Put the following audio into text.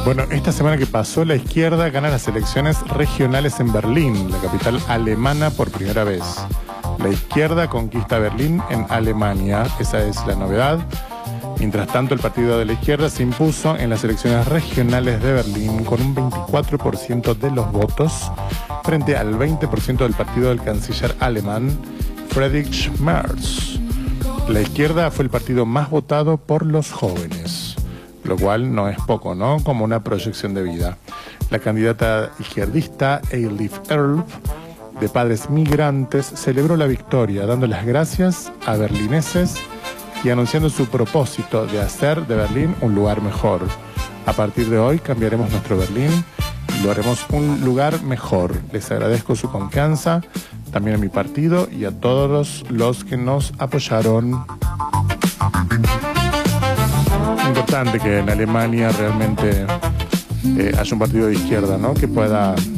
Bueno, esta semana que pasó, la izquierda gana las elecciones regionales en Berlín, la capital alemana, por primera vez. La izquierda conquista Berlín en Alemania, esa es la novedad. Mientras tanto, el partido de la izquierda se impuso en las elecciones regionales de Berlín con un 24% de los votos frente al 20% del partido del canciller alemán Friedrich Merz. La izquierda fue el partido más votado por los jóvenes, lo cual no es poco, ¿no? Como una proyección de vida. La candidata izquierdista Eilif Erb, de padres migrantes, celebró la victoria, dando las gracias a berlineses y anunciando su propósito de hacer de Berlín un lugar mejor. A partir de hoy cambiaremos nuestro Berlín y lo haremos un lugar mejor. Les agradezco su confianza, también a mi partido y a todos los que nos apoyaron. Es importante que en Alemania realmente haya un partido de izquierda, ¿no? Que pueda